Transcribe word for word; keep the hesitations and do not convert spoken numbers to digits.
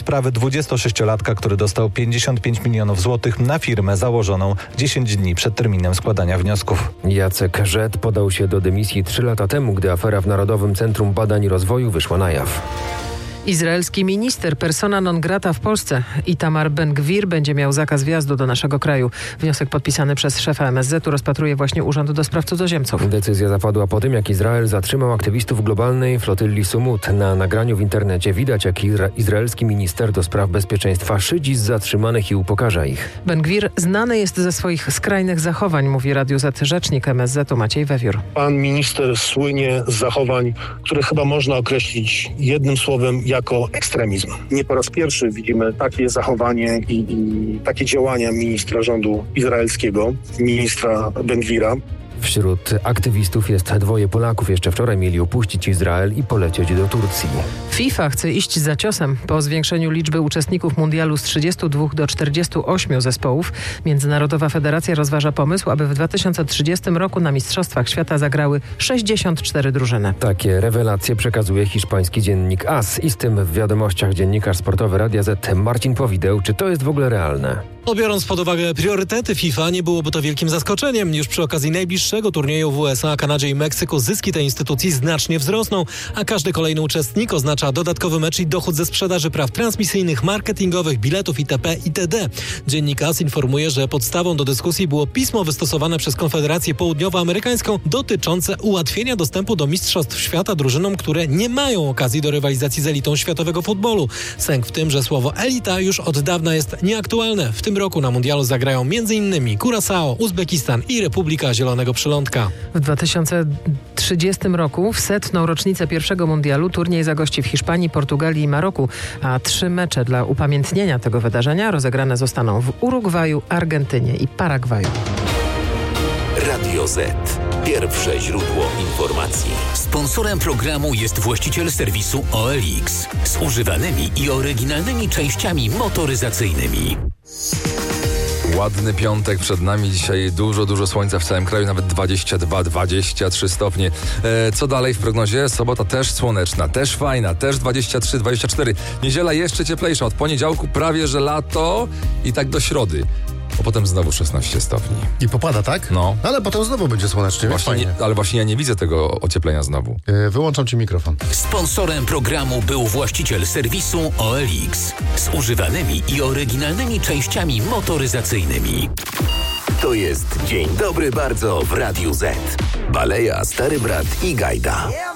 sprawy dwudziestosześciolatka, który dostał pięćdziesiąt pięć milionów złotych na firmę założoną dziesięć dni przed terminem składania wniosków. Jacek Rzet podał się do dymisji trzy lata temu, gdy afera w Narodowym Centrum Badań i Rozwoju wyszła na jaw. Izraelski minister persona non grata w Polsce Itamar Ben-Gvir będzie miał zakaz wjazdu do naszego kraju. Wniosek podpisany przez szefa M S Z-u rozpatruje właśnie Urząd do Spraw Cudzoziemców. Decyzja zapadła po tym, jak Izrael zatrzymał aktywistów globalnej flotylli Sumut. Na nagraniu w internecie widać, jak izra- izraelski minister do spraw bezpieczeństwa szydzi z zatrzymanych i upokarza ich. Ben-Gvir znany jest ze swoich skrajnych zachowań, mówi Radiu Z rzecznik M S Z-u Maciej Wewiór. Pan minister słynie z zachowań, które chyba można określić jednym słowem jako ekstremizm. Nie po raz pierwszy widzimy takie zachowanie i, i takie działania ministra rządu izraelskiego, ministra Ben-Gvira. Wśród aktywistów jest dwoje Polaków. Jeszcze wczoraj mieli opuścić Izrael i polecieć do Turcji. FIFA chce iść za ciosem. Po zwiększeniu liczby uczestników mundialu z trzydziestu dwóch do czterdziestu ośmiu zespołów, Międzynarodowa Federacja rozważa pomysł, aby w dwa tysiące trzydziestym roku na Mistrzostwach Świata zagrały sześćdziesiąt cztery drużyny. Takie rewelacje przekazuje hiszpański dziennik A S i z tym w wiadomościach dziennikarz sportowy Radia Z Marcin Powideł. Czy to jest w ogóle realne? Biorąc pod uwagę priorytety FIFA, nie byłoby to wielkim zaskoczeniem. Już przy okazji najbliższego turnieju w U S A, Kanadzie i Meksyku zyski tej instytucji znacznie wzrosną, a każdy kolejny uczestnik oznacza dodatkowy mecz i dochód ze sprzedaży praw transmisyjnych, marketingowych, biletów itp. itd. Dziennik A S informuje, że podstawą do dyskusji było pismo wystosowane przez Konfederację Południowoamerykańską dotyczące ułatwienia dostępu do Mistrzostw Świata drużynom, które nie mają okazji do rywalizacji z elitą światowego futbolu. Sęk w tym, że słowo elita już od dawna jest nieaktualne. W tym roku na mundialu zagrają m.in. Curaçao, Uzbekistan i Republika Zielonego Przylądka. W dwa tysiące trzydziestym roku w setną rocznicę pierwszego mundialu turniej zagości w Hiszpanii, Portugalii i Maroku, a trzy mecze dla upamiętnienia tego wydarzenia rozegrane zostaną w Urugwaju, Argentynie i Paragwaju. Radio Z. Pierwsze źródło informacji. Sponsorem programu jest właściciel serwisu O L X z używanymi i oryginalnymi częściami motoryzacyjnymi. Ładny piątek przed nami. Dzisiaj dużo, dużo słońca w całym kraju, nawet dwadzieścia dwa dwadzieścia trzy stopnie. E, co dalej w prognozie? Sobota też słoneczna, też fajna, też dwadzieścia trzy dwadzieścia cztery. Niedziela jeszcze cieplejsza. Od poniedziałku prawie że lato i tak do środy. A potem znowu szesnaście stopni. I popada, tak? No. Ale potem znowu będzie słonecznie, Właśnie fajnie. nie, ale właśnie ja nie widzę tego ocieplenia znowu. Yy, wyłączam ci mikrofon. Sponsorem programu był właściciel serwisu O L X z używanymi i oryginalnymi częściami motoryzacyjnymi. To jest Dzień Dobry Bardzo w Radiu Z. Baleja, Stary Brat i Gajda.